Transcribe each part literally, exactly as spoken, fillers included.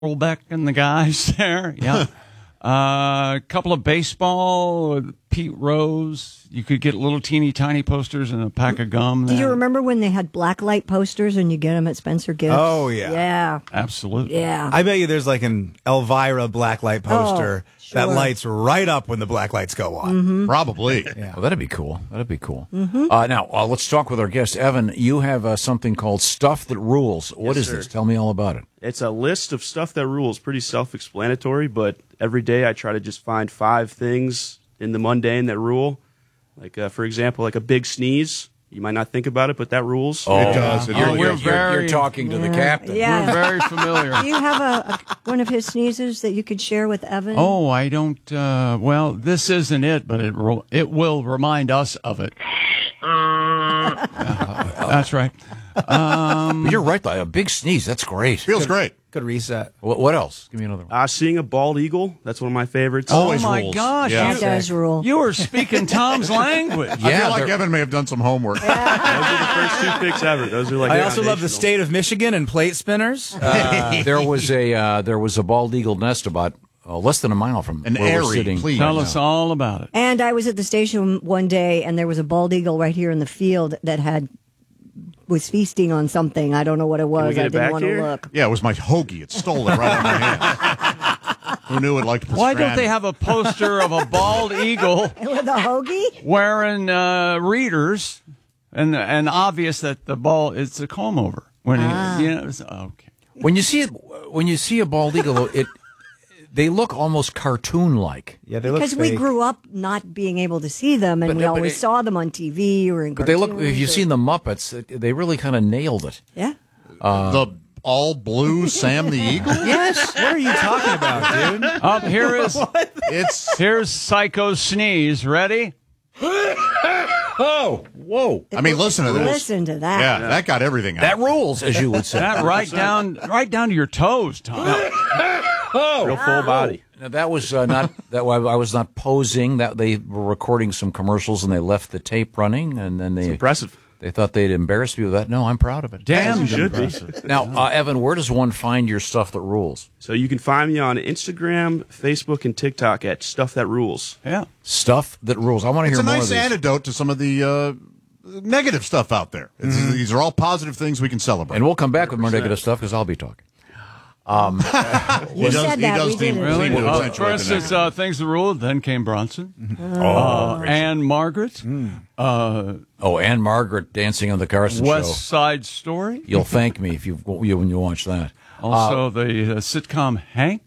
Beck and the guys there. Yeah. A uh, couple of baseball, Pete Rose. You could get little teeny tiny posters and a pack of gum. Do you remember when they had blacklight posters and you get them at Spencer Gifts? Oh, yeah. Yeah. Absolutely. Yeah. I bet you there's like an Elvira blacklight poster Oh, sure. that lights right up when the black lights go on. Mm-hmm. Probably. Yeah. Well, that'd be cool. That'd be cool. Mm-hmm. Uh, now, uh, let's talk with our guest. Evan, you have uh, something called Stuff That Rules. What Yes, is sir. this? Tell me all about it. It's a list of stuff that rules. Pretty self-explanatory, but every day I try to just find five things in the mundane that rule. Like, uh, for example, like a big sneeze. You might not think about it, but that rules. It does. It Oh, really we're does. You're, very- you're talking to the captain. Yeah. We're very familiar. Do you have a, a one of his sneezes that you could share with Evan? Oh, I don't. Uh, well, this isn't it, but it ro- it will remind us of it. Yeah, that's right. Um, But you're right, though. A big sneeze. That's great. Feels great. Good reset. What, what else? Give me another one. Uh, seeing a bald eagle. That's one of my favorites. Always oh my rules. gosh! Yeah. That does rule. You were speaking Tom's language. I Yeah, feel like they're- Evan may have done some homework. Those are the first two picks ever. Those are like I also love the foundational. state of Michigan and plate spinners. Uh, there was a uh, there was a bald eagle nest about uh, less than a mile from An where we're airy, sitting. please. Tell us all about it. And I was at the station one day, and there was a bald eagle right here in the field that had was feasting on something. I don't know what it was. get I it didn't back want here? to look. Yeah, it was my hoagie. It stole it right out of my hand. Who knew it liked Why don't pastrami? they have a poster of a bald eagle With a hoagie? wearing uh, readers, and and obvious that the ball it's a comb over when Ah. he, you know. It's, okay. When you see it, when you see a bald eagle, it they look almost cartoon-like. Yeah, they look Because we fake. grew up not being able to see them, and But- we but always it- saw them on T V or in But they look. If cartoons you've or- seen the Muppets, it- they really kind of nailed it. Yeah. the all blue Sam the Eagle? Yes. What are you talking about, dude? Up here is It's here's Psycho Sneeze. Ready? Oh, whoa! I mean, listen to this. Listen to that. Yeah, that got everything out. That rules, as you would say. That right down right down to your toes, Tom. Real full body. Now, that was uh, not that. I was not posing. That they were recording some commercials and they left the tape running, and then they Impressive. they thought they'd embarrass me with that. No, I'm proud of it. Damn, You should be. impressive. Now, uh, Evan, where does one find your stuff that rules? So you can find me on Instagram, Facebook, and TikTok at Stuff That Rules. Yeah. Stuff that rules. I want to It's hear a more nice of these. antidote to some of the uh, negative stuff out there. It's, These are all positive things we can celebrate. And we'll come back with more negative stuff because I'll be talking. Um, he We said he that, does we seem, did it. Really? seem to Uh, accentuate the first, it's negative. uh, things the rule. Then came Bronson, uh, and Margaret, uh, oh, and Margaret dancing on the Carson West Show. Side Story. You'll thank me if you you when you watch that. Also, the uh, sitcom Hank.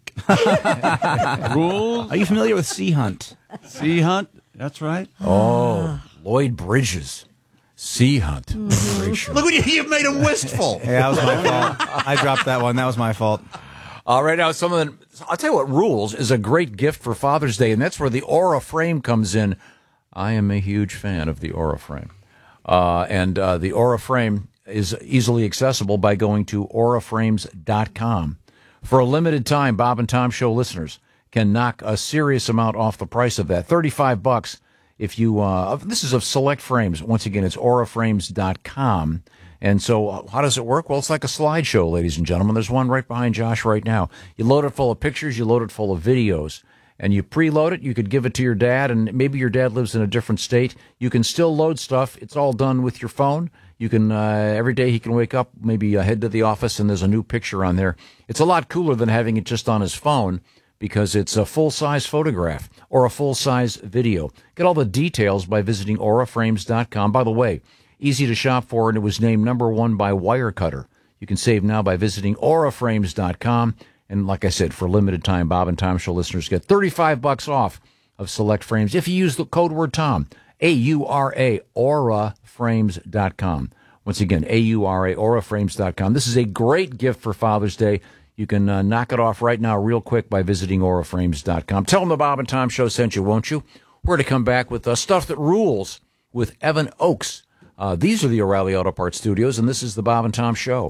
Rules. Are you familiar with Sea Hunt? Sea Hunt. That's right. Oh, Lloyd Bridges, Sea Hunt. Great show. Look what you, you made him wistful. Yeah, that was my fault. I dropped that one. That was my fault. All right, now some of the, I'll tell you what rules is a great gift for Father's Day, and that's where the Aura frame comes in. I am a huge fan of the Aura frame, uh, and uh, the Aura frame is easily accessible by going to aura frames dot com. For a limited time, Bob and Tom Show listeners can knock a serious amount off the price of that, thirty-five bucks. If you, uh, this is of select frames. Once again, it's aura frames dot com. And so uh, how does it work? Well, it's like a slideshow, ladies and gentlemen. There's one right behind Josh right now. You load it full of pictures, you load it full of videos, and you preload it. You could give it to your dad, and maybe your dad lives in a different state. You can still load stuff. It's all done with your phone. You can, uh, every day he can wake up, maybe uh, head to the office, and there's a new picture on there. It's a lot cooler than having it just on his phone because it's a full-size photograph or a full-size video. Get all the details by visiting aura frames dot com. By the way, easy to shop for, and it was named number one by Wirecutter. You can save now by visiting aura frames dot com. And like I said, for a limited time, Bob and Tom Show listeners get thirty-five bucks off of select frames if you use the code word Tom. A U R A, aura frames dot com. Once again, A U R A, aura frames dot com. This is a great gift for Father's Day. You can uh, knock it off right now real quick by visiting aura frames dot com. Tell them the Bob and Tom Show sent you, won't you? We're going to come back with uh, Stuff That Rules with Evan Oakes. Uh, these are the O'Reilly Auto Parts Studios, and this is the Bob and Tom Show.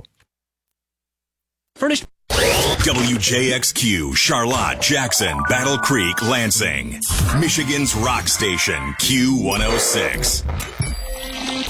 Furnished. W J X Q, Charlotte, Jackson, Battle Creek, Lansing. Michigan's rock station, Q one oh six.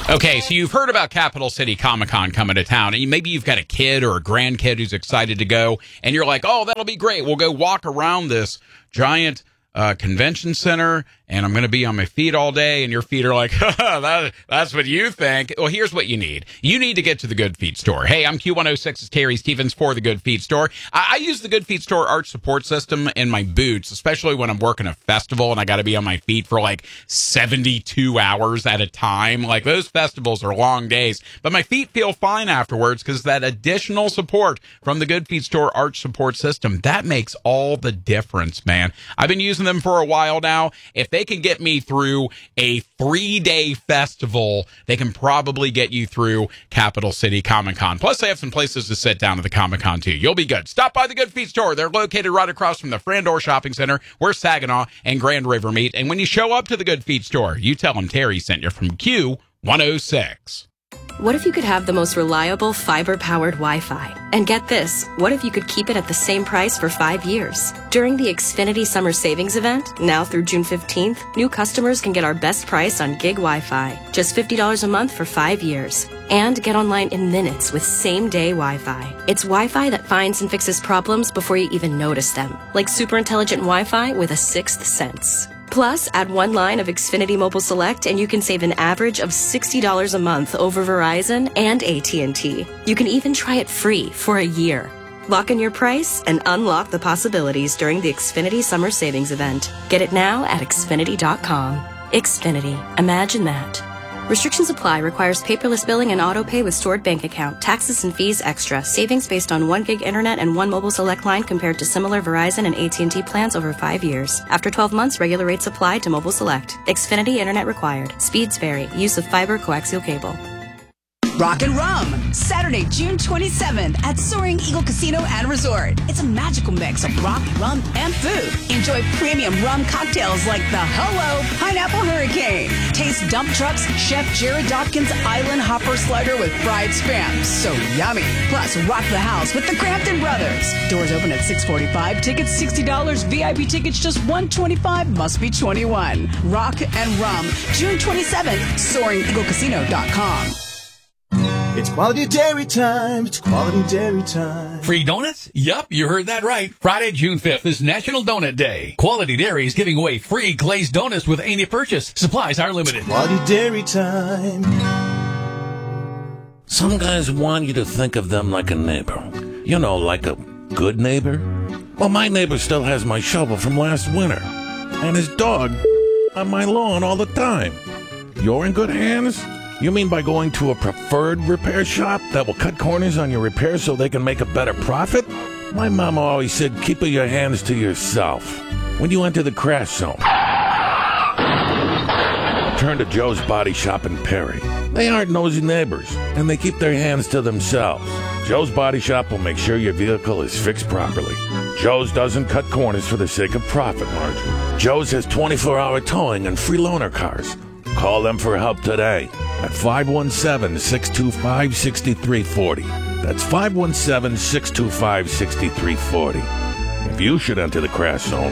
Okay, so you've heard about Capital City Comic Con coming to town, and maybe you've got a kid or a grandkid who's excited to go, and you're like, oh, that'll be great. We'll go walk around this giant uh, convention center, and I'm going to be on my feet all day, and your feet are like, that, that's what you think. Well, here's what you need. You need to get to the Good Feet store. Hey, I'm Q one oh six's Terry Stevens for the Good Feet store. I, I use the Good Feet store arch support system in my boots, especially when I'm working a festival and I got to be on my feet for like seventy-two hours at a time. Like, those festivals are long days, but my feet feel fine afterwards because that additional support from the Good Feet store arch support system, that makes all the difference, man. I've been using them for a while now. If they can get me through a three-day festival, they can probably get you through Capital City Comic Con. Plus, they have some places to sit down at the Comic Con, too. You'll be good. Stop by the Good Feet store. They're located right across from the Frandor Shopping Center, where Saginaw and Grand River meet. And when you show up to the Good Feet store, you tell them Terry sent you from Q one oh six. What if you could have the most reliable fiber-powered Wi-Fi? And get this, what if you could keep it at the same price for five years? During the Xfinity Summer Savings Event, now through June fifteenth, new customers can get our best price on gig Wi-Fi, just fifty dollars a month for five years. And get online in minutes with same-day Wi-Fi. It's Wi-Fi that finds and fixes problems before you even notice them, like super intelligent Wi-Fi with a sixth sense. Plus, add one line of Xfinity Mobile Select and you can save an average of sixty dollars a month over Verizon and A T and T. You can even try it free for a year. Lock in your price and unlock the possibilities during the Xfinity Summer Savings Event. Get it now at Xfinity dot com. Xfinity. Imagine that. Restrictions apply. Requires paperless billing and auto pay with stored bank account. Taxes and fees extra. Savings based on one gig internet and one mobile select line compared to similar Verizon and A T and T plans over five years. After twelve months, regular rates apply to mobile select. Xfinity internet required. Speeds vary. Use of fiber coaxial cable. Rock and Rum, Saturday, June twenty-seventh at Soaring Eagle Casino and Resort. It's a magical mix of rock, rum, and food. Enjoy premium rum cocktails like the Hello Pineapple Hurricane. Taste Dump Truck's Chef Jared Dawkins Island Hopper Slider with fried spam. So yummy. Plus, rock the house with the Crampton Brothers. Doors open at six forty-five. Tickets sixty dollars. V I P tickets just one hundred twenty-five dollars. Must be twenty-one. Rock and Rum, June twenty-seventh, soaring eagle casino dot com. It's quality dairy time. It's quality dairy time. Free donuts? Yup, you heard that right. Friday, June fifth is National Donut Day. Quality Dairy is giving away free glazed donuts with any purchase. Supplies are limited. It's quality dairy time. Some guys want you to think of them like a neighbor. You know, like a good neighbor. Well, my neighbor still has my shovel from last winter. And his dog on my lawn all the time. You're in good hands? You mean by going to a preferred repair shop that will cut corners on your repairs so they can make a better profit? My mama always said, keep your hands to yourself. When you enter the crash zone, turn to Joe's Body Shop in Perry. They aren't nosy neighbors, and they keep their hands to themselves. Joe's Body Shop will make sure your vehicle is fixed properly. Joe's doesn't cut corners for the sake of profit margin. Joe's has twenty-four hour towing and free loaner cars. Call them for help today at five one seven, six two five, six three four zero. That's five one seven, six two five, six three four zero. If you should enter the crash zone,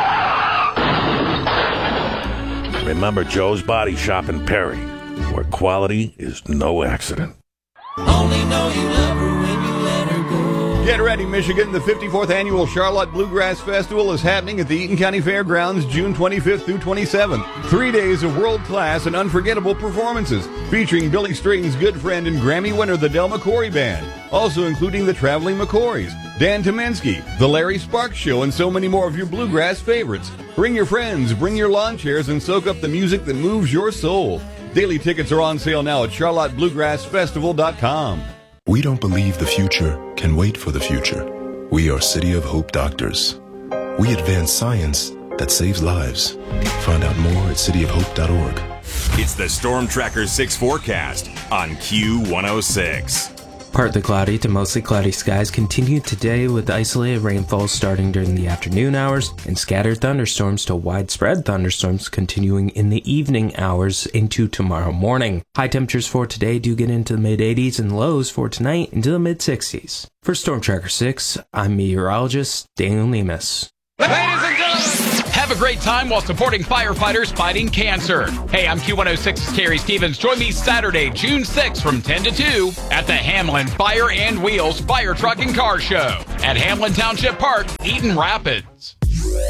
remember Joe's Body Shop in Perry, where quality is no accident. Only know you love her when you let her go. Get ready, Michigan. The fifty-fourth Annual Charlotte Bluegrass Festival is happening at the Eaton County Fairgrounds June twenty-fifth through twenty-seventh. Three days of world-class and unforgettable performances featuring Billy Strayton's good friend and Grammy winner, the Del McCoury Band. Also including the Traveling McCoys, Dan Tominski, the Larry Sparks Show, and so many more of your bluegrass favorites. Bring your friends, bring your lawn chairs, and soak up the music that moves your soul. Daily tickets are on sale now at charlotte bluegrass festival dot com. We don't believe the future can wait for the future. We are City of Hope doctors. We advance science that saves lives. Find out more at city of hope dot org. It's the Storm Tracker six forecast on Q one oh six. Partly cloudy to mostly cloudy skies continue today with isolated rainfall starting during the afternoon hours and scattered thunderstorms to widespread thunderstorms continuing in the evening hours into tomorrow morning. High temperatures for today do get into the mid eighties and lows for tonight into the mid sixties. For Storm Tracker six, I'm meteorologist Daniel Nemus. Ladies and gentlemen! Have a great time while supporting firefighters fighting cancer. Hey, I'm Q one oh six's Terry Stevens. Join me Saturday, June sixth from ten to two at the Hamlin Fire and Wheels Fire Truck and Car Show at Hamlin Township Park, Eaton Rapids.